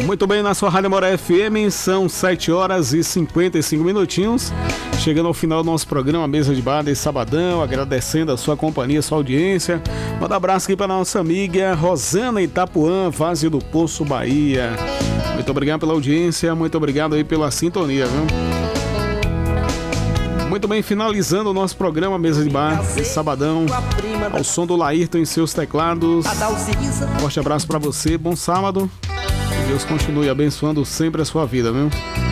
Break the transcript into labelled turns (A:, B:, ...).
A: Muito bem, na sua Rádio Amoré FM, são 7 horas e 55 minutinhos. Chegando ao final do nosso programa Mesa de Bar desse sabadão, agradecendo a sua companhia, a sua audiência. Manda um abraço aqui para nossa amiga Rosana Itapuã, Vazio do Poço, Bahia. Muito obrigado pela audiência, muito obrigado aí pela sintonia, viu? Muito bem, finalizando o nosso programa Mesa de Bar desse sabadão, ao som do Laírton em seus teclados. Forte abraço para você, bom sábado. Que Deus continue abençoando sempre a sua vida, viu?